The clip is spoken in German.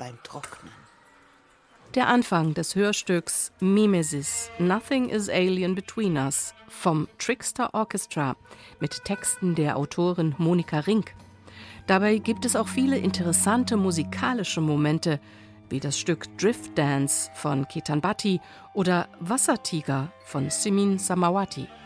beim Trocknen. Der Anfang des Hörstücks Mimesis, Nothing is Alien Between Us vom Trickster Orchestra mit Texten der Autorin Monika Rink. Dabei gibt es auch viele interessante musikalische Momente, wie das Stück Drift Dance von Ketan Bhatti oder Wassertiger von Simin Samawati.